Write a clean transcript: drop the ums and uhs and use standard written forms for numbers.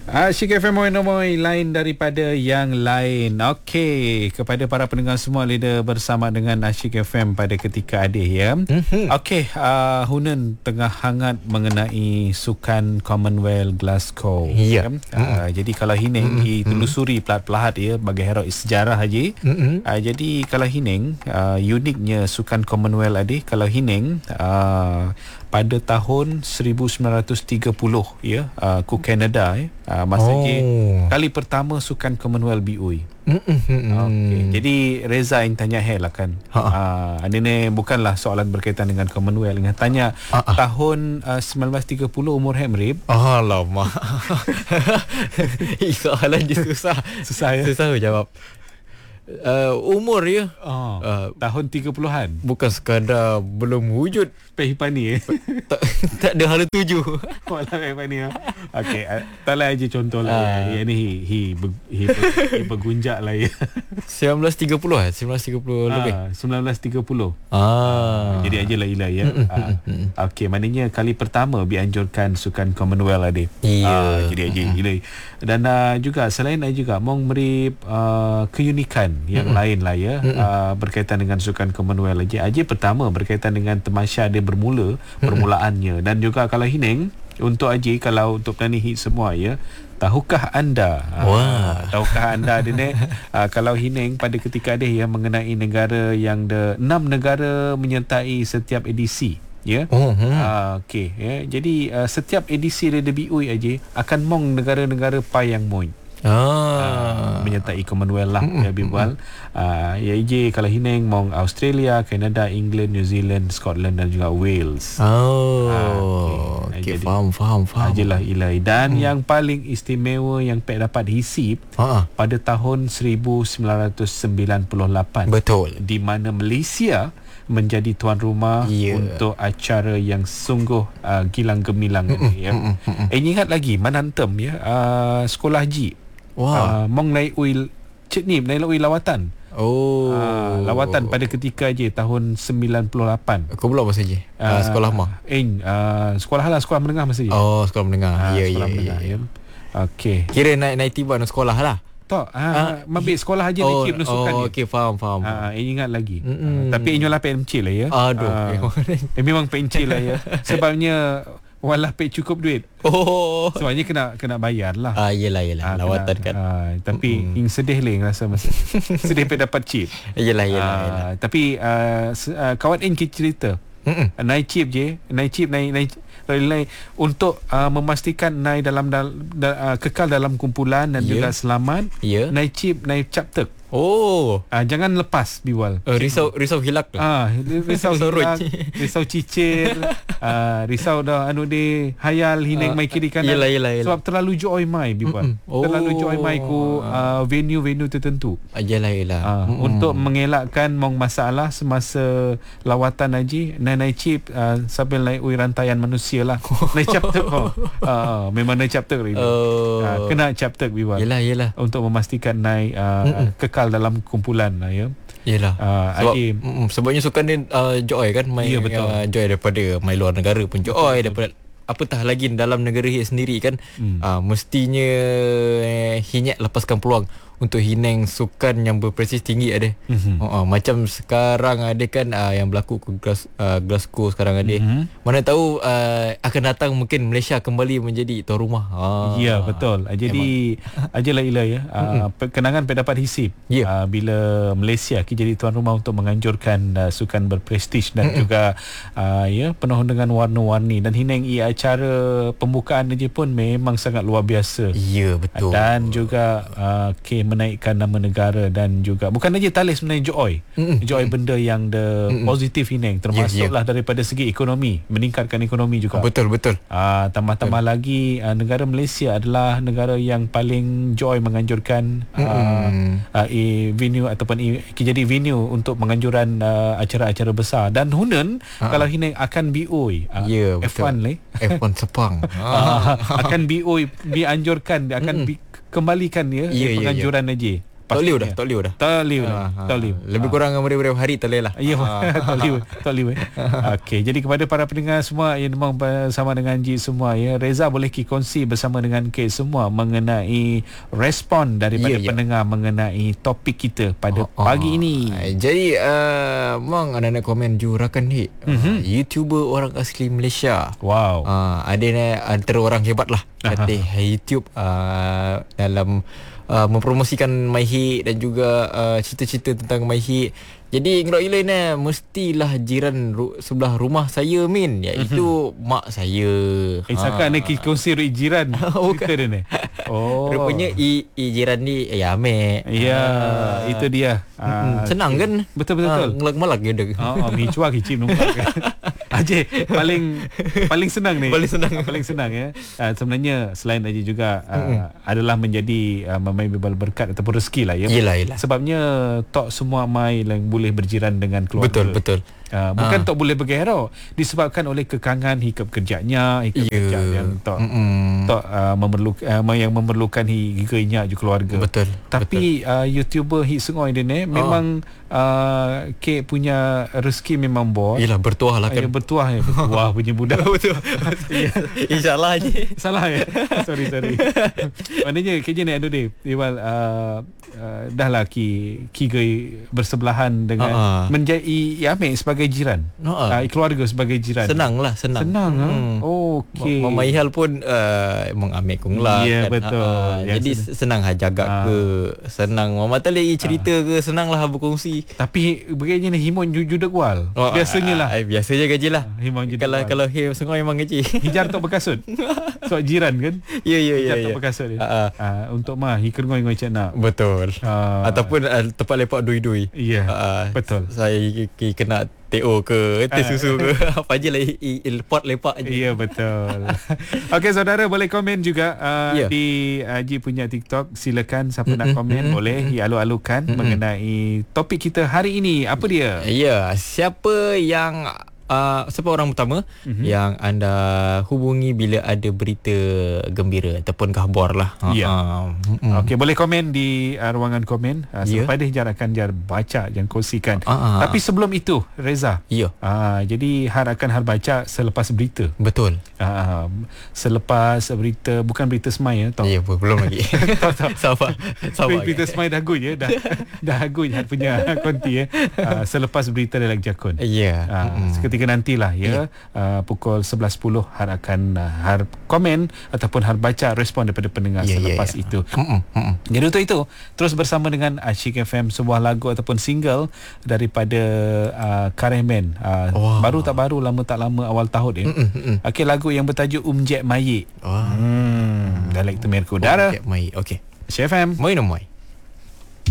Asyik FM Mooi lain daripada yang lain. Okey, kepada para pendengar semua, Lida bersama dengan Asyik FM pada ketika adih ya. Okey, Hunan tengah hangat mengenai sukan Commonwealth Glasgow. Ya. Jadi kalau Hining telusuri pelat-pelat ya bagi hero sejarah haji. Jadi kalau Hining uniknya sukan Commonwealth adih, kalau Hining pada tahun 1930 ya, ku Canada masa kali pertama sukan Commonwealth BUI. Okey. Jadi Reza yang tanya lah kan. Ini bukanlah soalan berkaitan dengan Commonwealth. Dengan tanya tahun 1930 umur Hemrib. Alamak. Soalan je susah. Susah ya. Susah jawab. Umur ya. Tahun 30-an. Bukan sekadar belum wujud Pehipani tak ada hala tuju. Walau Pehipani Okey, taklah aja contoh lah ya. Ni he bergunjak lah ya. 1930 1930 lebih. 1930. Jadi aja lah Ila ya. Okey, maknanya kali pertama dianjurkan sukan Commonwealth adik. Jadi aja Ila. Dan juga selain juga mong beri keunikan yang lain lah ya, berkaitan dengan sukan Commonwealth aja pertama berkaitan dengan temasya dia permulaannya. Dan juga kalau Hining untuk Haji, kalau untuk planihi semua ya, tahukah anda tahukah anda ni kalau Hining pada ketika dia yang mengenai negara yang 6 negara menyertai setiap edisi ya. Okey ya. Jadi setiap edisi dari BUI aja akan mong negara-negara payang moy menyertai Commonwealth lah ya Bibwal. Ya je kalau Hining mong Australia, Canada, England, New Zealand, Scotland dan juga Wales. Okay, faham. Ajalah Ilai. Dan yang paling istimewa yang Pek dapat hisip pada tahun 1998. Betul. Di mana Malaysia menjadi tuan rumah untuk acara yang sungguh gilang gemilang ini ya. Ingat lagi Manantem ya, sekolah haji. Mong naik uil naik uil lawatan. Lawatan pada ketika je tahun 98. Kau belum masa je sekolah mah? Sekolah menengah masa je. Sekolah menengah. Ya. Okey. Kira naik tiba nak sekolah lah. Tak, mabik sekolah aja naik no sukan ni. Okey, faham. Ingat lagi. Tapi inyolah PMC lah ya. Memang PMC lah ya. Sebabnya walah pek cukup duit. Sebabnya kena bayar lah. Yelah lawatan kan. Tapi yang sedih lah rasa masa sedih pek dapat chip. Yelah. Tapi kawan kita cerita naik chip naik untuk memastikan naik dalam kekal dalam kumpulan dan juga selamat. Naik chip naik chapter. Jangan lepas Biwal. Risau hilak lah. Risau hilak, risau cicir, risau dah di hayal Hining mai kiri kanan. Yelah. Sebab terlalu joy mai Biwal. Terlalu joy mai ku venue tertentu. Yelah. Untuk mengelakkan mong masalah semasa lawatan haji, naik chip sambil naik rantaian manusia lah. Naik chapter memang naik chapter ini. Kena chapter Biwal. Yelah. Untuk memastikan naik kekal dalam kumpulan ya. Yelah. Sebabnya sukan ni joy kan main. Ya, betul. Joy daripada main luar negara pun joy daripada apatah lagi dalam negara sendiri kan. Mestinya Hinyat lepaskan peluang untuk Hining sukan yang berprestij tinggi ada. Macam sekarang ada kan yang berlaku ke Glasgow sekarang ada. Mana tahu akan datang mungkin Malaysia kembali menjadi tuan rumah. Ya, betul. Jadi ajalah Ila ya. Kenangan dapat hisip bila Malaysia jadi tuan rumah untuk menganjurkan sukan berprestij dan juga penuh dengan warna-warni. Dan Hining acara pembukaan aja pun memang sangat luar biasa. Ya, betul. Dan juga menaikkan nama negara dan juga bukan saja talis menaik joy benda yang positif Hining, termasuklah daripada segi ekonomi, meningkatkan ekonomi juga. Betul. Tambah lagi negara Malaysia adalah negara yang paling joy menganjurkan venue ataupun jadi venue untuk menganjuran acara-acara besar. Dan Hunan kalau Hining akan BOI F1 ni F1 Sepang akan BOI dianjurkan akan kembalikan penganjuran aja Tok Liu dah. Lebih kurang beberapa hari tak boleh lah. Ya, Tok Liu. Okey, jadi kepada para pendengar semua yang memang bersama dengan Ji semua ya, Reza boleh kongsi bersama dengan K semua mengenai respon daripada pendengar mengenai topik kita pada pagi ini. Jadi memang ada nak komen jurakan ni YouTuber orang asli Malaysia. Wow. Ada antara orang hebat lah kata YouTube dalam mempromosikan MyHit dan juga cerita-cerita tentang MyHit. Jadi ngerok gila ni mestilah jiran sebelah rumah saya Min, iaitu mak saya. Sangka nak kongsi jiran. Cerita dia ni. Rupanya jiran ni Amek. Ya, itu dia. Senang kan? Betul. Ngelak-malak dia. Micua kicip numpak. Ajay paling senang ni. Paling senang ya. Sebenarnya selain Ajay juga adalah menjadi memai berkat ataupun rezeki lah ya. Yelah. Sebabnya tak semua mai yang boleh berjiran dengan keluarga. Betul. Bukan tak boleh bergairah, disebabkan oleh kekangan hikap kerjanya, kerja yang tak memerlukan higanya ju keluarga. Betul. Tapi YouTuber hit sengoi dia ni memang K punya rezeki memang bos. Yelah, bertuah lah kan. Bertuah ya. Wah, punya budak. Betul. InsyaAllah je. Salah ya. Sorry. Maknanya kerja ni ada dia. Iwal dah lah ki bersebelahan dengan menjadi Amek sebagai jiran. Keluarga sebagai jiran. Senang. Okey. Mama Ihal pun emang Amek kong lah. Ya, kan? betul. Jadi senang jaga ke, senang Mama Tali cerita ke, senang lah berkongsi. Tapi begini ni Himon juda kual. Biasanya lah. Biasanya gaji lah. Himon juda kual. Kalau semua memang gaji. Hijar tok berkasut. So jiran kan? Ya. Hijar tok berkasut dia. Untuk hikir ngoi cak nak. Betul. Ataupun tempat lepak dui-dui. Ya. Betul. Saya kena TO ke teh susu ke apa je lah pot lepak je. Ya, betul. Okey, saudara boleh komen juga di Haji punya TikTok. Silakan siapa nak komen boleh alu-alukan mengenai topik kita hari ini. Apa dia? Ya, siapa orang pertama yang anda hubungi bila ada berita gembira ataupun khabar lah. Okey, boleh komen di ruangan komen. Selepas ni Jar akan baca dan kongsikan. Tapi sebelum itu Reza. Jadi akan baca selepas berita. Betul. Selepas berita, bukan berita semai tahu. Ya, belum lagi. Sabar. Berita semai dah agun ya. Dah agun punya konti selepas berita dalam jakun. Ya. Seketika nantilah pukul 11.10 akan komen ataupun baca respon daripada pendengar selepas itu. Jadi untuk itu terus bersama dengan Asyik FM, sebuah lagu ataupun single daripada Karemen. Baru tak baru, lama tak lama, awal tahun Okey, lagu yang bertajuk Umjek Mayik. Dialek Temerku Dara. Umjek Mayik. Okey. Asyik FM. Moi.